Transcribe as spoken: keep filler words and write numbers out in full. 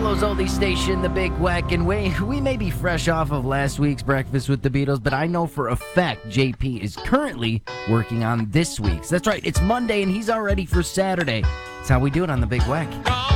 Buffalo's oldie station, The Big Weck, and we, we may be fresh off of last week's Breakfast with the Beatles, but I know for a fact J P is currently working on this week's. That's right, it's Monday, and he's all ready for Saturday. That's how we do it on The Big Weck.